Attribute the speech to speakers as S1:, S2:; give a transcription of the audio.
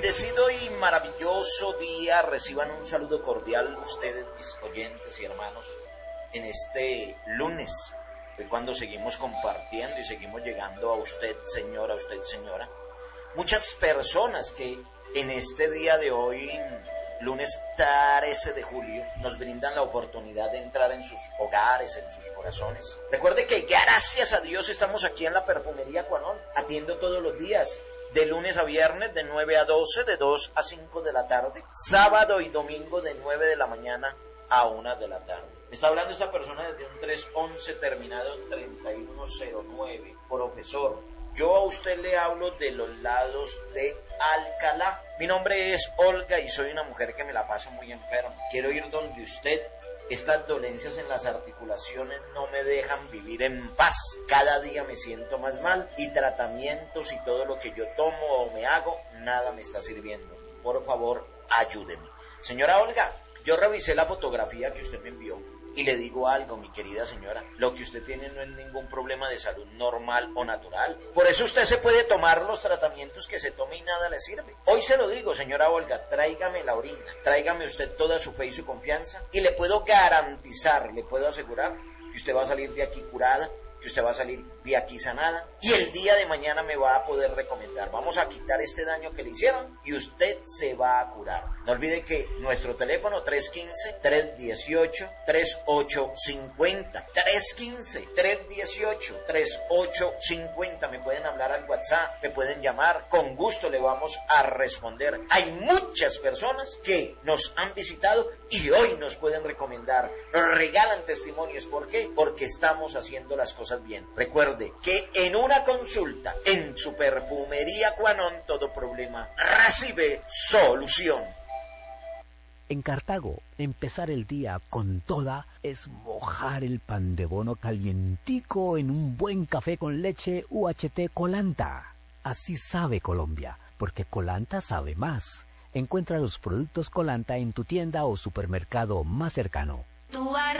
S1: Bendecido y maravilloso día, reciban un saludo cordial ustedes, mis oyentes y hermanos, en este lunes, de cuando seguimos compartiendo y seguimos llegando a usted, señora, muchas personas que en este día de hoy, lunes 13 de julio, nos brindan la oportunidad de entrar en sus hogares, en sus corazones. Recuerde que gracias a Dios estamos aquí en la Perfumería Cuanón, atiendo todos los días, de lunes a viernes, de 9 a 12, de 2 a 5 de la tarde, sábado y domingo de 9 de la mañana a 1 de la tarde. Me está hablando esta persona desde un 311 terminado en 3109, profesor. Yo a usted le hablo de los lados de Alcalá. Mi nombre es Olga y soy una mujer que me la paso muy enferma. Quiero ir donde usted. Estas dolencias en las articulaciones no me dejan vivir en paz. Cada día me siento más mal y tratamientos y todo lo que yo tomo o me hago, nada me está sirviendo. Por favor, ayúdeme. Señora Olga, yo revisé la fotografía que usted me envió y le digo algo, mi querida señora. Lo que usted tiene no es ningún problema de salud normal o natural. Por eso usted se puede tomar los tratamientos que se tome y nada le sirve. Hoy se lo digo, señora Olga, tráigame la orina, tráigame usted toda su fe y su confianza y le puedo garantizar, le puedo asegurar que usted va a salir de aquí curada, que usted va a salir de aquí sanada y el día de mañana me va a poder recomendar. Vamos a quitar este daño que le hicieron y usted se va a curar. No olvide que nuestro teléfono 315-318-3850, 315-318-3850. Me pueden hablar al WhatsApp, me pueden llamar, con gusto le vamos a responder. Hay muchas personas que nos han visitado y hoy nos pueden recomendar, nos regalan testimonios. ¿Por qué? Porque estamos haciendo las cosas bien. Recuerde que en una consulta en su Perfumería Cuanón todo problema recibe solución.
S2: En Cartago, empezar el día con toda es mojar el pan de bono calientico en un buen café con leche UHT Colanta. Así sabe Colombia, porque Colanta sabe más. Encuentra los productos Colanta en tu tienda o supermercado más cercano.